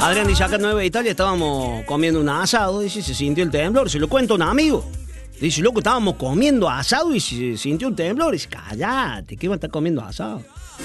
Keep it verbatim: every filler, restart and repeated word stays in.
Adrián dice, acá en Nueva Italia estábamos comiendo un asado, dice, se sintió el temblor, se lo cuento a un amigo. Dice, loco, estábamos comiendo asado y se sintió un temblor. Dice, cállate, ¿qué va a estar comiendo asado?